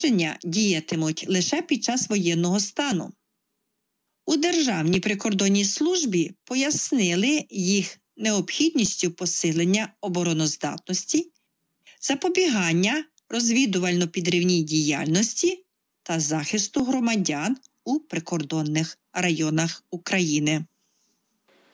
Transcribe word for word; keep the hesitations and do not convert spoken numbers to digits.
обмеження діятимуть лише під час воєнного стану. У Державній прикордонній службі пояснили їх необхідністю посилення обороноздатності, запобігання розвідувально-підривній діяльності та захисту громадян у прикордонних районах України.